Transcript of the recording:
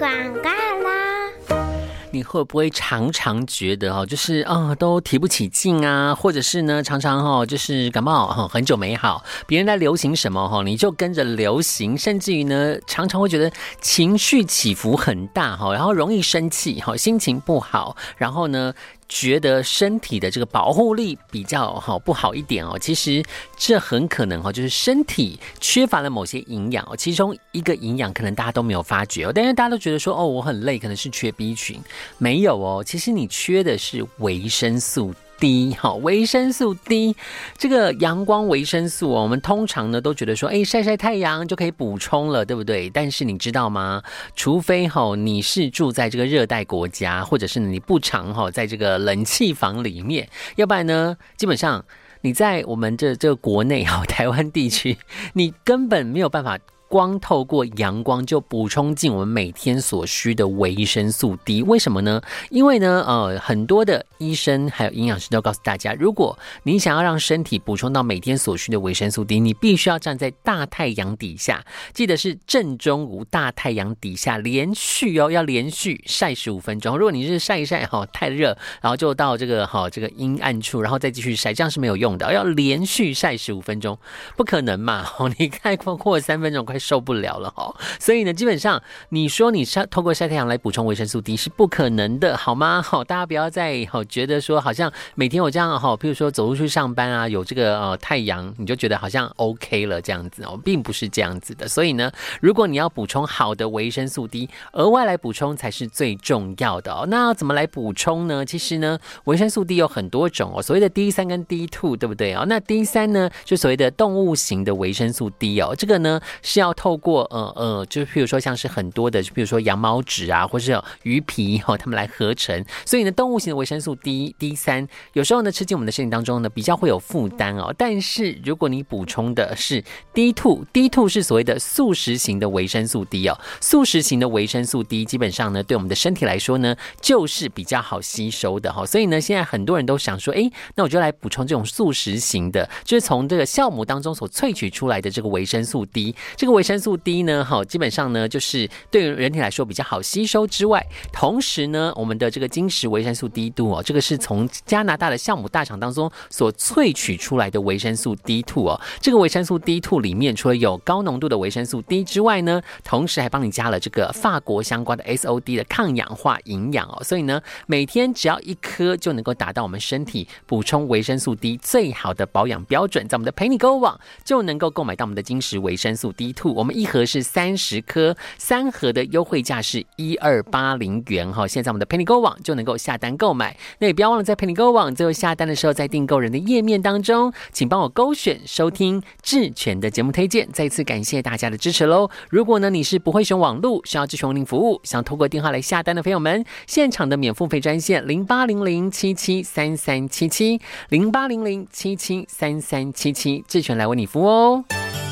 广告啦。 你会不会常常觉得就是都提不起劲啊，或者是呢常常就是感冒很久没好，别人在流行什么你就跟着流行，甚至于呢常常会觉得情绪起伏很大然后容易生气心情不好，然后呢觉得身体的这个保护力比较不好一点其实这很可能就是身体缺乏了某些营养其中一个营养可能大家都没有发觉但是大家都觉得说我很累，可能是缺 B 群，没有其实你缺的是维生素D， 维生素 D 这个阳光维生素我们通常呢都觉得说晒晒太阳就可以补充了，对不对？但是你知道吗？除非你是住在这个热带国家，或者是你不常在这个冷气房里面，要不然呢基本上你在我们这个国内台湾地区，你根本没有办法光透过阳光就补充进我们每天所需的维生素 D， 为什么呢？因为呢，很多的医生还有营养师都告诉大家，如果你想要让身体补充到每天所需的维生素 D， 你必须要站在大太阳底下，记得是正中午大太阳底下，要连续晒15分钟。如果你是晒一晒太热，然后就到这个阴暗处，然后再继续晒，这样是没有用的，要连续晒15分钟，不可能嘛？你看过3分钟快受不了了所以呢，基本上你说你透过晒太阳来补充维生素 D 是不可能的，好吗？大家不要再觉得说好像每天我这样譬如说走路去上班啊，有这个太阳，你就觉得好像 OK 了这样子并不是这样子的。所以呢，如果你要补充好的维生素 D， 额外来补充才是最重要的那要怎么来补充呢？其实呢，维生素 D 有很多种所谓的 D3 跟 D2， 对不对那 D3 呢，就所谓的动物型的维生素 D 这个呢是要透过就是譬如说像是很多的，譬如说羊毛脂啊，或是鱼皮他们来合成，所以呢，动物型的维生素 D3 有时候呢吃进我们的身体当中呢比较会有负担但是如果你补充的是 D2 是所谓的素食型的维生素 D 素食型的维生素 D 基本上呢对我们的身体来说呢就是比较好吸收的所以呢现在很多人都想说那我就来补充这种素食型的，就是从这个酵母当中所萃取出来的这个维生素 D， 这个维生素 D 呢基本上呢就是对于人体来说比较好吸收之外，同时呢我们的这个精实维生素 D2 这个是从加拿大的酵母大厂当中所萃取出来的维生素 D2 这个维生素 D2 里面除了有高浓度的维生素 D 之外呢，同时还帮你加了这个法国相关的 SOD 的抗氧化营养所以呢每天只要1颗就能够达到我们身体补充维生素 D 最好的保养标准，在我们的陪你购物网就能够购买到我们的精实维生素 D2， 我们一盒是30颗，3盒的优惠价是1280元现在我们的陪你购物网就能够下单购买，那也不要忘了在陪你购物网最后下单的时候，在订购人的页面当中请帮我勾选收听智权的节目推荐，再次感谢大家的支持咯。如果呢你是不会使用网络，需要智权为您服务，想透过电话来下单的朋友们，现场的免付费专线0800773377 0800773377，智权来为你服务